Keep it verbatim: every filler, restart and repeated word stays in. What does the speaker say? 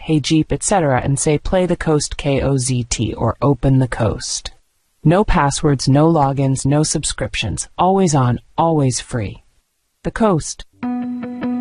Hey Jeep, et cetera and say play the coast K O Z T or open the coast. No passwords, no logins, no subscriptions. Always on, always free. The Coast.